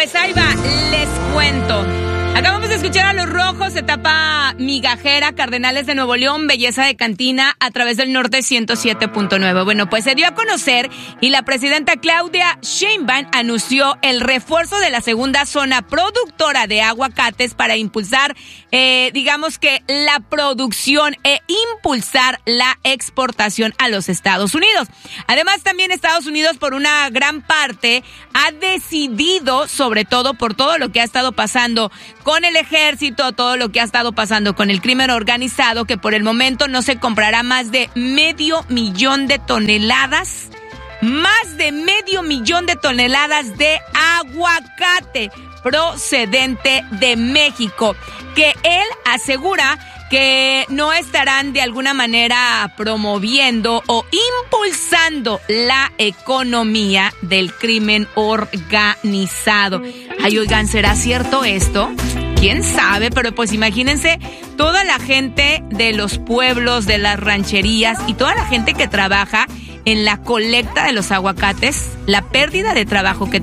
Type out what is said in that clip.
pues ahí va, les cuento. Acabamos de escuchar a Los Rojos, etapa migajera, Cardenales de Nuevo León, Belleza de Cantina, a través del Norte 107.9. Bueno, pues se dio a conocer y la presidenta Claudia Sheinbaum anunció el refuerzo de la segunda zona productora de aguacates para impulsar, digamos que la producción e impulsar la exportación a los Estados Unidos. Además, también Estados Unidos, por una gran parte, ha decidido, sobre todo por todo lo que ha estado pasando con el ejército, todo lo que ha estado pasando con el crimen organizado, que por el momento no se comprará más de 500,000 toneladas, más de 500,000 toneladas de aguacate procedente de México, que él asegura que no estarán de alguna manera promoviendo o impulsando la economía del crimen organizado. Ay, oigan, ¿será cierto esto? ¿Quién sabe? Pero pues imagínense toda la gente de los pueblos, de las rancherías y toda la gente que trabaja en la colecta de los aguacates, la pérdida de trabajo que